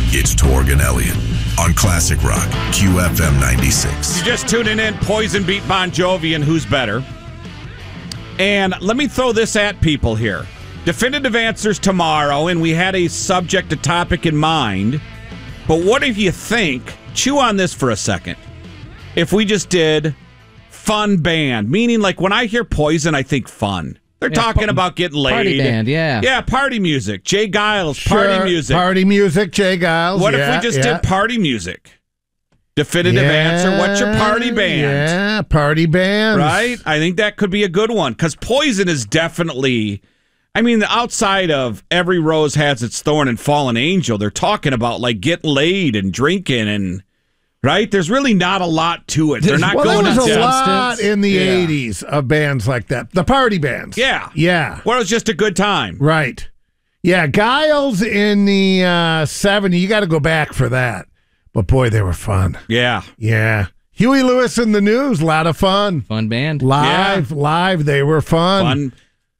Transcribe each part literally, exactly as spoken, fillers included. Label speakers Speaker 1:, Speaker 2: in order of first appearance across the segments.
Speaker 1: It's Torg and Elliott on Classic Rock, Q F M ninety-six.
Speaker 2: You're just tuning in. Poison beat Bon Jovi, and who's better? And let me throw this at people here. Definitive answers tomorrow, and we had a subject, a topic in mind. But what if you think, chew on this for a second, if we just did fun band, meaning like when I hear Poison, I think fun. They're
Speaker 3: yeah,
Speaker 2: talking
Speaker 3: pa-
Speaker 2: about getting laid.
Speaker 3: Party band, yeah.
Speaker 2: Yeah, party music. Jay Giles,
Speaker 4: Sure,
Speaker 2: party music.
Speaker 4: Party music, Jay Giles.
Speaker 2: What
Speaker 4: yeah,
Speaker 2: if we just
Speaker 4: yeah.
Speaker 2: did party music? Definitive
Speaker 4: yeah,
Speaker 2: answer. What's your party band?
Speaker 4: Yeah, party band.
Speaker 2: Right? I think that could be a good one because Poison is definitely, I mean, outside of Every Rose Has Its Thorn and Fallen Angel, they're talking about like getting laid and drinking and, right? There's really not a lot to it. They're not
Speaker 4: well,
Speaker 2: going
Speaker 4: there was
Speaker 2: to
Speaker 4: a
Speaker 2: depth.
Speaker 4: lot in the
Speaker 2: Yeah.
Speaker 4: eighties of bands like that. The party bands.
Speaker 2: Yeah.
Speaker 4: Yeah.
Speaker 2: Well, it was just a good time.
Speaker 4: Right. Yeah, Giles in the uh, seventies, you got to go back for that. But boy, they were fun.
Speaker 2: Yeah.
Speaker 4: Yeah. Huey Lewis in the News, a lot of fun.
Speaker 3: Fun band.
Speaker 4: Live,
Speaker 2: Yeah.
Speaker 4: live, they were fun.
Speaker 2: Fun.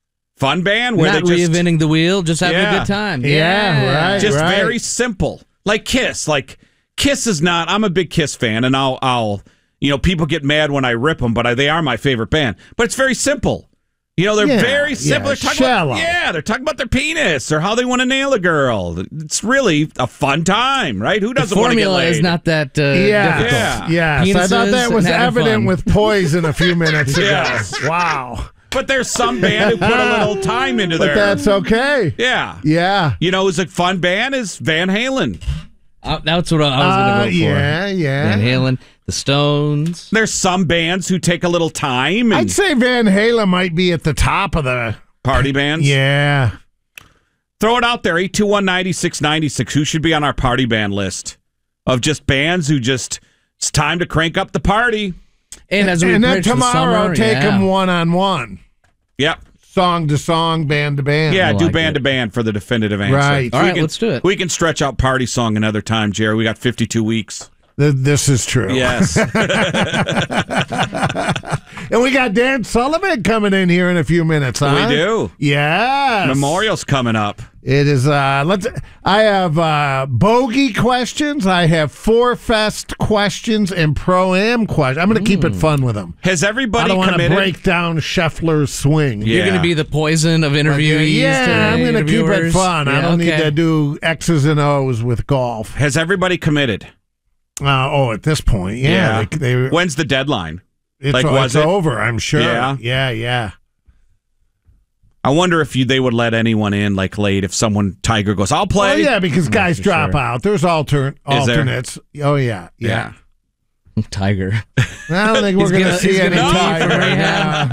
Speaker 2: Fun band where
Speaker 3: Not
Speaker 2: they just
Speaker 3: reinventing the wheel, just having
Speaker 2: Yeah.
Speaker 3: a good time.
Speaker 4: Yeah, right.
Speaker 2: just very simple. Like Kiss. Like Kiss is not. I'm a big Kiss fan, and I'll, I'll, you know, people get mad when I rip them, but I, they are my favorite band. But it's very simple. You know, they're
Speaker 4: Yeah,
Speaker 2: very simple.
Speaker 4: yeah,
Speaker 2: they're talking
Speaker 4: shallow.
Speaker 2: About, yeah, they're talking about their penis or how they want to nail a girl. It's really a fun time, right? Who
Speaker 3: The
Speaker 2: doesn't want to get
Speaker 3: formula
Speaker 2: laid?
Speaker 3: is not that uh,
Speaker 4: Yeah.
Speaker 3: difficult.
Speaker 2: Yeah.
Speaker 4: Yes, I thought
Speaker 3: Penises
Speaker 4: that was
Speaker 3: and having
Speaker 4: evident
Speaker 3: fun.
Speaker 4: with Poison a few minutes ago.
Speaker 2: Yes.
Speaker 4: Wow.
Speaker 2: But there's some band who put a little time into
Speaker 4: But
Speaker 2: their.
Speaker 4: that's okay.
Speaker 2: Yeah.
Speaker 4: Yeah.
Speaker 2: You know, who's a fun band is Van Halen.
Speaker 3: Uh, that's what I was
Speaker 4: Uh,
Speaker 3: going to go for.
Speaker 4: yeah, yeah.
Speaker 3: Van Halen, the Stones.
Speaker 2: There's some bands who take a little time and
Speaker 4: I'd say Van Halen might be at the top of the
Speaker 2: party bands.
Speaker 4: Yeah.
Speaker 2: Throw it out there, eight two one, nine six nine six. Who should be on our party band list of just bands who just, it's time to crank up the party.
Speaker 3: And as we
Speaker 4: and then
Speaker 3: approach the
Speaker 4: tomorrow,
Speaker 3: summer,
Speaker 4: take
Speaker 3: yeah.
Speaker 4: them one on one,
Speaker 2: Yep.
Speaker 4: song to song, band to band.
Speaker 2: Yeah,
Speaker 3: I
Speaker 2: do
Speaker 3: like
Speaker 2: band
Speaker 3: it.
Speaker 2: to band for the definitive answer.
Speaker 4: Right.
Speaker 3: All
Speaker 2: We
Speaker 3: right,
Speaker 2: can-
Speaker 3: let's do it.
Speaker 2: We can stretch out party song another time, Jerry. We got fifty-two weeks.
Speaker 4: Th- This is true.
Speaker 2: Yes.
Speaker 4: And we got Dan Sullivan coming in here in a few minutes, huh?
Speaker 2: We do.
Speaker 4: Yes.
Speaker 2: Memorial's coming up.
Speaker 4: It is uh let's I have uh bogey questions, I have four fest questions and pro am questions. I'm gonna keep it fun with them.
Speaker 2: Has
Speaker 4: I
Speaker 2: everybody
Speaker 4: don't want to
Speaker 2: committed?
Speaker 4: break down Scheffler's swing.
Speaker 2: Yeah.
Speaker 3: You're going to be the Poison of interviewees.
Speaker 4: Yeah,
Speaker 3: today,
Speaker 4: I'm going to keep it
Speaker 3: interviewers.
Speaker 4: fun. I
Speaker 3: Yeah,
Speaker 4: don't
Speaker 3: okay.
Speaker 4: need to do X's and O's with golf.
Speaker 2: Has everybody committed?
Speaker 4: Uh, oh, at this point, yeah.
Speaker 2: Yeah.
Speaker 4: They, they,
Speaker 2: When's the deadline?
Speaker 4: it's
Speaker 2: like, was
Speaker 4: it's
Speaker 2: it?
Speaker 4: over, I'm sure.
Speaker 2: Yeah.
Speaker 4: Yeah, yeah.
Speaker 2: I wonder if you, they would let anyone in like late if someone Tiger goes, I'll play.
Speaker 4: Well, yeah, because guys
Speaker 3: for
Speaker 4: drop
Speaker 3: sure.
Speaker 4: out. There's alter,
Speaker 2: Is there?
Speaker 4: alternates. Oh, yeah, yeah.
Speaker 3: Tiger.
Speaker 4: I don't think we're
Speaker 3: He's
Speaker 4: going to
Speaker 3: gonna-
Speaker 4: see
Speaker 3: he's
Speaker 4: any
Speaker 3: gonna leave
Speaker 4: Tiger.
Speaker 3: from rehab.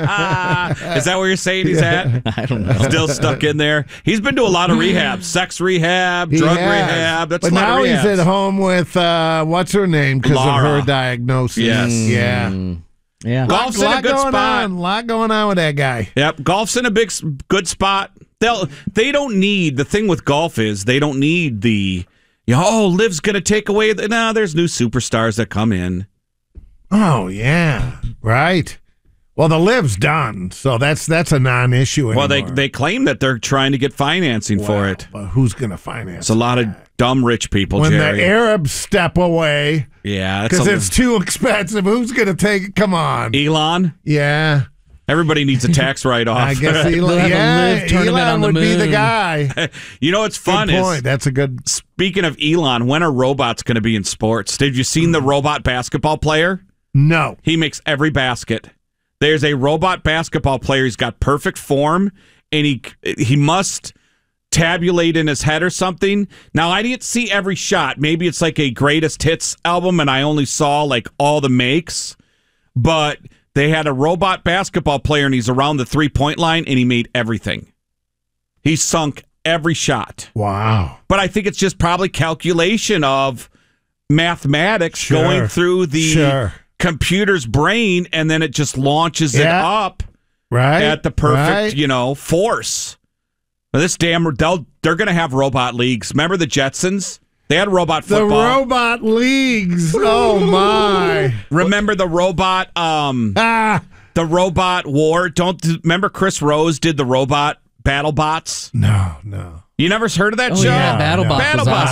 Speaker 4: Yeah.
Speaker 2: Is that where you're saying he's at?
Speaker 3: I don't know.
Speaker 2: Still stuck in there. He's been to a lot of rehab, sex rehab,
Speaker 4: He
Speaker 2: drug
Speaker 4: has.
Speaker 2: rehab. That's
Speaker 4: but
Speaker 2: a lot
Speaker 4: now
Speaker 2: of
Speaker 4: he's
Speaker 2: rehabs.
Speaker 4: at home with, uh, what's her name, because of
Speaker 2: Laura.
Speaker 4: her diagnosis.
Speaker 2: Yes.
Speaker 4: Yeah.
Speaker 3: Mm, yeah.
Speaker 2: Golf's in a
Speaker 4: lot
Speaker 2: good
Speaker 4: going
Speaker 2: spot.
Speaker 4: on. A lot going on with that guy.
Speaker 2: Yep, golf's in a big, s- good spot. They'll, they don't need, the thing with golf is they don't need the, you know, oh, Liv's going to take away. The, no, there's new superstars that come in.
Speaker 4: Oh, yeah. Right. Well, the live's done, so that's that's a non-issue anymore.
Speaker 2: Well, they they claim that they're trying to get financing for
Speaker 4: Well,
Speaker 2: it.
Speaker 4: But who's going to finance
Speaker 2: It's a lot of dumb rich people,
Speaker 4: when
Speaker 2: Jerry.
Speaker 4: the Arabs step away
Speaker 2: yeah, that's
Speaker 4: because
Speaker 2: a-
Speaker 4: it's too expensive? Who's going to take it? Come on.
Speaker 2: Elon.
Speaker 4: Yeah.
Speaker 2: Everybody needs a tax write-off.
Speaker 4: I guess
Speaker 3: They'll
Speaker 4: Elon,
Speaker 3: have a
Speaker 4: yeah,
Speaker 3: live tournament
Speaker 4: Elon
Speaker 3: on the
Speaker 4: would be the
Speaker 3: moon.
Speaker 4: guy.
Speaker 2: You know what's fun
Speaker 4: Good
Speaker 2: is,
Speaker 4: point. That's a good.
Speaker 2: speaking of Elon, when are robots going to be in sports? Have you seen the robot basketball player?
Speaker 4: No.
Speaker 2: He makes every basket. There's a robot basketball player. He's got perfect form, and he he must tabulate in his head or something. Now, I didn't see every shot. Maybe it's like a greatest hits album, and I only saw like all the makes. But they had a robot basketball player, and he's around the three-point line, and he made everything. He sunk every shot.
Speaker 4: Wow.
Speaker 2: But I think it's just probably calculation of mathematics
Speaker 4: Sure.
Speaker 2: going through the
Speaker 4: Sure.
Speaker 2: computer's brain, and then it just launches it
Speaker 4: Yeah.
Speaker 2: up
Speaker 4: Right.
Speaker 2: at the perfect,
Speaker 4: Right.
Speaker 2: you know, force. Now, this damn, they'll, they're going to have robot leagues. Remember the Jetsons? They had robot
Speaker 4: The
Speaker 2: football.
Speaker 4: robot leagues. Oh, my.
Speaker 2: Remember the robot, um,
Speaker 4: Ah.
Speaker 2: the robot war? Don't remember Chris Rose did the robot battle bots?
Speaker 4: No, no.
Speaker 2: You never heard of that
Speaker 3: Oh,
Speaker 2: show?
Speaker 3: yeah, BattleBots was
Speaker 2: BattleBots.